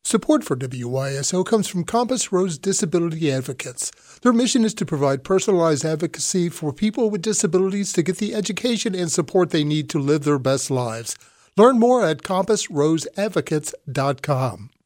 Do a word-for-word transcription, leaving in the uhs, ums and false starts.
Support for W Y S O comes from Compass Rose Disability Advocates. Their mission is to provide personalized advocacy for people with disabilities to get the education and support they need to live their best lives. Learn more at compass rose advocates dot com.